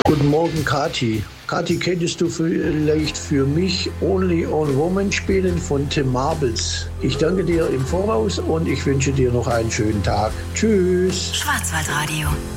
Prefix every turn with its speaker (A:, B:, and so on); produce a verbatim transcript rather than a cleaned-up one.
A: Guten Morgen, Kathi. Kathi, könntest du vielleicht für mich Only on Woman spielen von The Marbles? Ich danke dir im Voraus und ich wünsche dir noch einen schönen Tag. Tschüss.
B: Schwarzwaldradio.